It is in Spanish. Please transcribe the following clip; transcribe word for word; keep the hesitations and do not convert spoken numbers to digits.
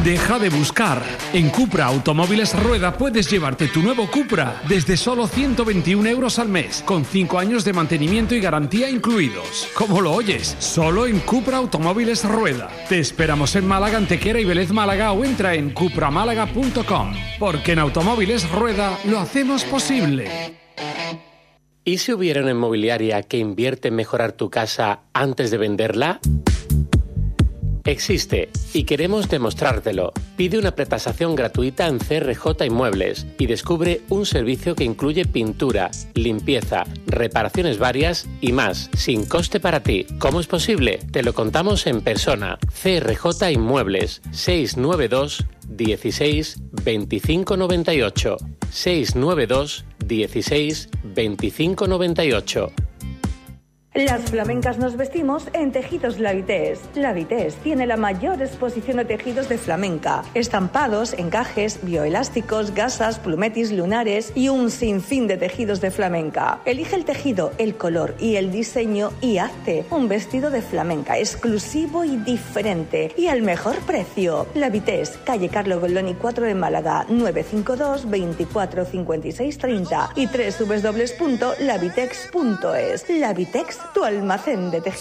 Deja de buscar. En Cupra Automóviles Rueda puedes llevarte tu nuevo Cupra desde solo ciento veintiún euros al mes, con cinco años de mantenimiento y garantía incluidos. ¿Cómo lo oyes? Solo en Cupra Automóviles Rueda. Te esperamos en Málaga, Antequera y Vélez Málaga, o entra en cupra málaga punto com, porque en Automóviles Rueda lo hacemos posible. ¿Y si hubiera una inmobiliaria que invierte en mejorar tu casa antes de venderla? Existe y queremos demostrártelo. Pide una pretasación gratuita en C R J Inmuebles y descubre un servicio que incluye pintura, limpieza, reparaciones varias y más, sin coste para ti. ¿Cómo es posible? Te lo contamos en persona. C R J Inmuebles, seiscientos noventa y dos, dieciséis, veinticinco noventa y ocho. seiscientos noventa y dos, dieciséis, veinticinco noventa y ocho. Las flamencas nos vestimos en Tejidos La Vitesse. La Vitesse tiene la mayor exposición de tejidos de flamenca, estampados, encajes, bioelásticos, gasas, plumetis, lunares y un sinfín de tejidos de flamenca. Elige el tejido, el color y el diseño y hazte un vestido de flamenca exclusivo y diferente y al mejor precio. La Vitesse, calle Carlo Golloni cuatro de Málaga, nueve cinco dos, veinticuatro cincuenta y seis treinta y doble u doble u doble u punto la vitex punto es. La Vitex, tu almacén de tejidos.